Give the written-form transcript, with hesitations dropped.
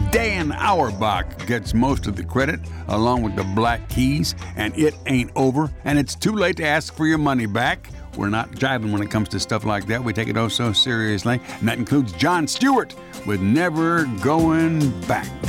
Dan Auerbach gets most of the credit, along with the Black Keys, and It Ain't Over, and It's Too Late to Ask for Your Money Back. We're not jiving when it comes to stuff like that. We take it oh so seriously, and that includes Jon Stewart with Never Going Back.